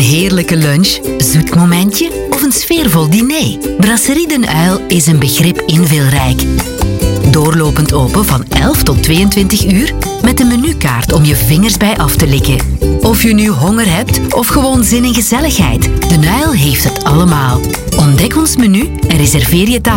heerlijke lunch, zoet momentje of een sfeervol diner? Brasserie Den Uil is een begrip inveelrijk. Doorlopend open van 11 tot 22 uur met een menukaart om je vingers bij af te likken. Of je nu honger hebt of gewoon zin in gezelligheid, Den Uil heeft het allemaal. Ontdek ons menu en reserveer je tafel